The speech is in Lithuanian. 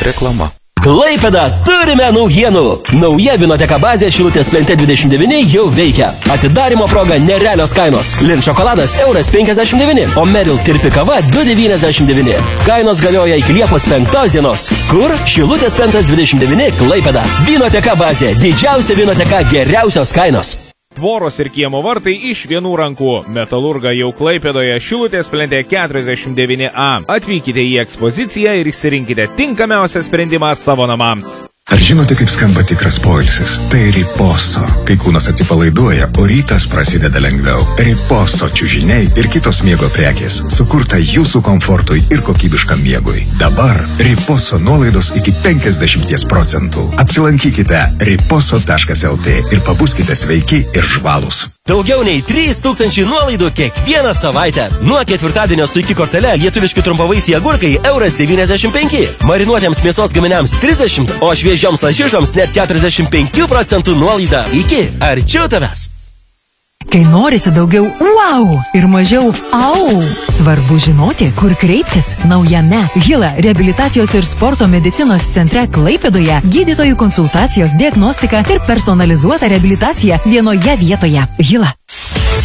Reklama. Klaipėda, turime naujienų. Nauja Vinoteka bazė Šilutės plente 29 jau veikia. Atidarymo proga nerealios kainos. Lind šokoladas €1,59, o Meril tirpi kava €2,99. Kainos galioja iki Liepos 5 dienos. Kur? Šilutės plentas 29 Klaipėda. Vinoteka bazė. Didžiausia Vinoteka, geriausios kainos. Tvoros ir kiemo vartai iš vienų rankų. Metalurga jau Klaipėdoje Šilutės plente 49A. Atvykite į ekspoziciją ir išsirinkite tinkamiausią sprendimą savo namams. Ar žinote, kaip skamba tikras poilsis? Tai riposo. Kai kūnas atsipalaiduoja, o rytas prasideda lengviau. Riposo čiužiniai ir kitos miego prekės. Sukurta jūsų komfortui ir kokybiškam miegui. Dabar riposo nuolaidos iki 50%. Apsilankykite riposo.lt ir pabuskite sveiki ir žvalūs. Daugiau nei 3000 nuolaidų kiekvieną savaitę. Nuo ketvirtadienio su iki kortele lietuviški trumpavaisiai agurkai €95. Marinuotiems mėsos gaminiams 30, o šviežioms lašišoms net 45% nuolaida. Iki arčiau tavęs. Kai norisi daugiau wow ir mažiau au, svarbu žinoti, kur kreiptis. Naujame Hila reabilitacijos ir sporto medicinos centre Klaipėdoje gydytojų konsultacijos, diagnostika ir personalizuota reabilitacija vienoje vietoje. Hila